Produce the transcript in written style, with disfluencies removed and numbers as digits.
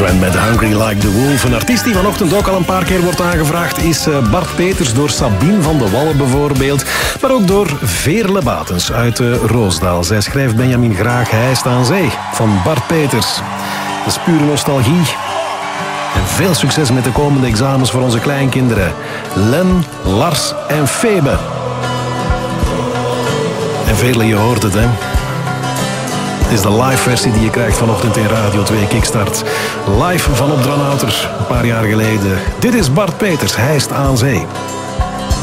Trent met Hungry Like the Wolf. Een artiest die vanochtend ook al een paar keer wordt aangevraagd is Bart Peters, door Sabine van de Wallen bijvoorbeeld. Maar ook door Veerle Batens uit Roosdaal. Zij schrijft Benjamin graag Hijst aan Zee van Bart Peters. Dat is pure nostalgie. En veel succes met de komende examens voor onze kleinkinderen. Len, Lars en Febe. En Veerle, je hoort het, hè? Het is de live versie die je krijgt vanochtend in Radio 2 Kickstart. Live van op Dranouter, een paar jaar geleden. Dit is Bart Peters, Hijst aan Zee.